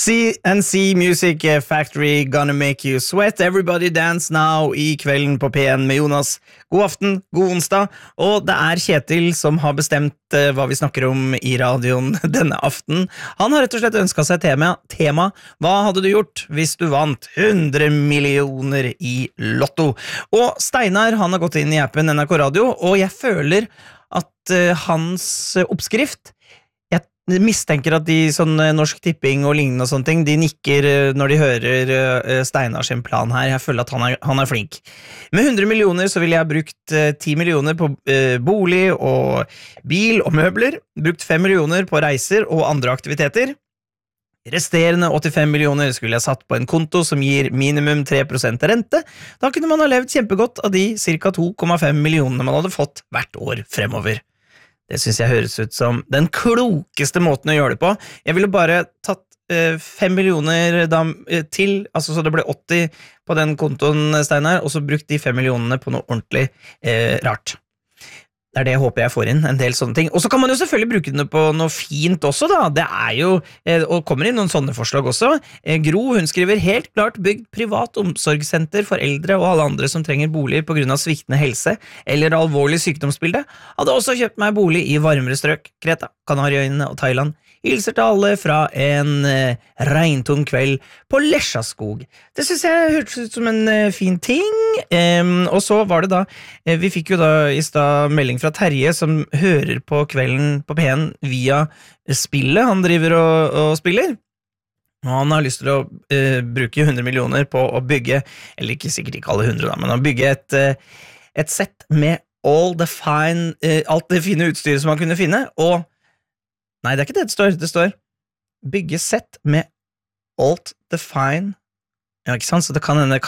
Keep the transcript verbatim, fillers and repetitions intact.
C N C Music Factory, Gonna Make You Sweat. Everybody dance now i kvelden på P en med Jonas. God aften, god onsdag. Og det er Kjetil som har bestemt uh, hva vi snakker om i radioen denne aften. Han har rett og slett ønsket seg tema, tema. Hva hadde du gjort hvis du vant hundre millioner i lotto? Og Steinar, han har gått inn i appen N R K Radio, og jeg føler at uh, hans oppskrift Jeg mistenker at de sånn Norsk Tipping og lignende og sånne ting, de nikker når de hører uh, Steinar sin plan her. Jeg føler at han er, han er flink. Med hundre millioner så ville jeg brukt uh, ti millioner på uh, bolig og bil og møbler, brukt fem millioner på reiser og andre aktiviteter. Resterende åttifem millioner skulle jeg satt på en konto som gir minimum tre prosent rente. Da kunne man ha levd kjempegodt av de cirka to komma fem millionene man hadde fått hvert år fremover. Det synes jeg høres ut som den klokeste måten å gjøre det på. Jeg ville bare tatt eh, fem millioner da, eh, til, altså så det ble åtti på den kontoen, Steinar, og så brukt de fem millionene på noe ordentlig eh, rart. Det er det jeg håper jeg får inn, en del sånne ting. Og så kan man jo selvfølgelig bruke den på noe fint også da. Det er jo, eh, og kommer inn noen sånne forslag også. Eh, Gro, hun skriver helt klart bygd privat omsorgssenter for eldre og alle andre som trenger bolig på grunn av sviktende helse eller alvorlig sykdomsbilde. Hadde også kjøpt meg bolig i varmere strøk, Kreta, Kanariøyene og Thailand. Hilser til alle fra en eh, regntung kveld på Lesjaskog. Det synes jeg hørtes ut som en eh, fin ting. Um, og så var det da, eh, vi fikk jo da i sted melding fra Terje som hører på kvelden på P en via spillet han driver og, og spiller. Og han har lyst til å eh, bruke hundre millioner på å bygge, eller ikke sikkert ikke alle hundre da, men å bygge et, eh, et sett med all the fine, eh, alt det fine utstyret som han kunne finne, og Nei, det er ikke det det står. Det står bygge sett med alt the fine. Ja, ikke sant? Så det kan hende